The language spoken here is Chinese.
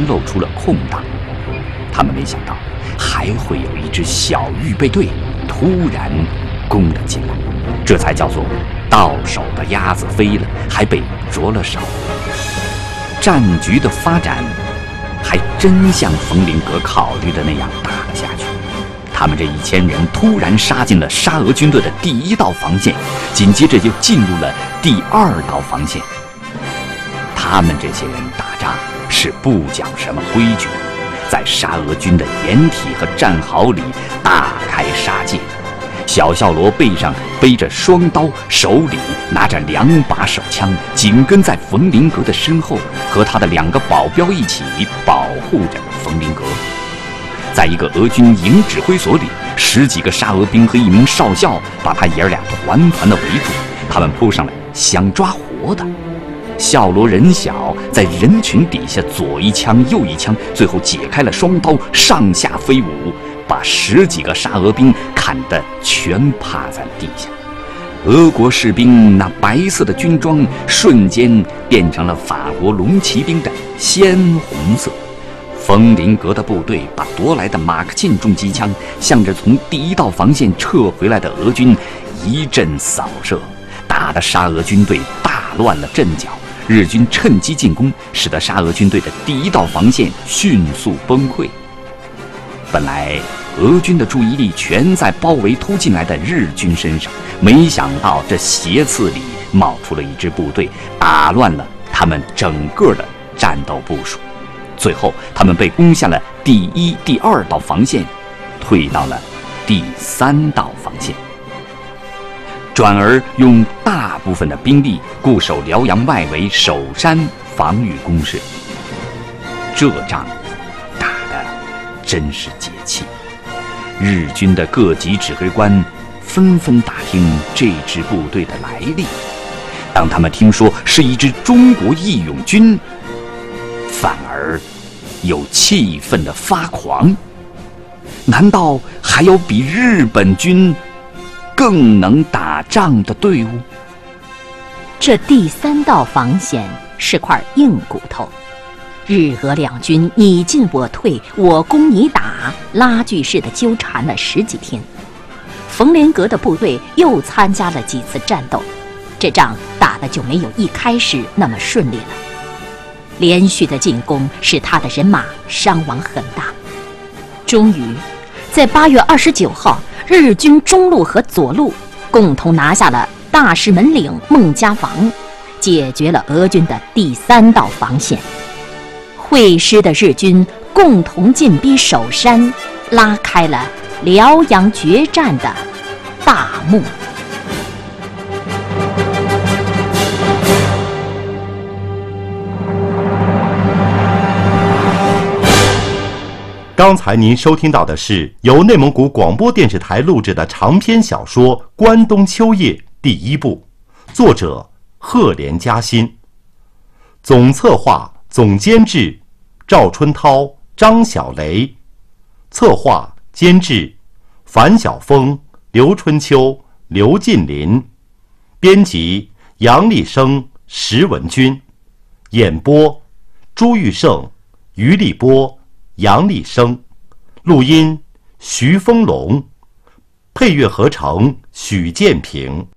露出了空档。他们没想到还会有一支小预备队突然攻了进来，这才叫做到手的鸭子飞了，还被着了手。战局的发展还真像冯林格考虑的那样打了下去。他们这1000人突然杀进了沙俄军队的第1道防线，紧接着就进入了第2道防线。他们这些人打仗是不讲什么规矩的，在沙俄军的掩体和战壕里大开杀戒。小校罗背上背着双刀，手里拿着2把手枪，紧跟在冯林格的身后，和他的2个保镖一起保护着冯林格。在一个俄军营指挥所里，10几个沙俄兵和1名少校把他爷儿俩团团的围住，他们扑上来想抓活的。校罗人小，在人群底下左一枪右一枪，最后解开了双刀，上下飞舞，把10几个沙俄兵砍得全趴在了地下。俄国士兵那白色的军装瞬间变成了法国龙骑兵的鲜红色。冯林格的部队把夺来的马克沁重机枪向着从第1道防线撤回来的俄军一阵扫射，打得沙俄军队大乱了阵脚。日军趁机进攻，使得沙俄军队的第1道防线迅速崩溃。本来俄军的注意力全在包围突进来的日军身上，没想到这斜刺里冒出了一支部队，打乱了他们整个的战斗部署。最后他们被攻下了第1、第2道防线，退到了第3道防线，转而用大部分的兵力固守辽阳外围首山防御工事。这仗打得真是解气。日军的各级指挥官纷纷打听这支部队的来历，当他们听说是一支中国义勇军，反而有气愤的发狂。难道还有比日本军更能打仗的队伍？ 这第3道防线是块硬骨头，日俄两军你进我退，我攻你打，拉锯式的纠缠了10几天。冯林格的部队又参加了几次战斗，这仗打得就没有一开始那么顺利了。连续的进攻使他的人马伤亡很大。终于在8月29号，日军中路和左路共同拿下了大石门岭、孟家房，解决了俄军的第3道防线。会师的日军共同进逼首山，拉开了辽阳决战的大幕。 刚才您收听到的是由内蒙古广播电视台录制的长篇小说《关东秋夜》第1部，作者赫连嘉欣，总策划、总监制赵春涛、张小雷，策划、监制樊晓峰、刘春秋、刘进林，编辑杨立生、石文军，演播朱玉胜、于立波、杨立生，录音徐丰龙，配乐合成许建平。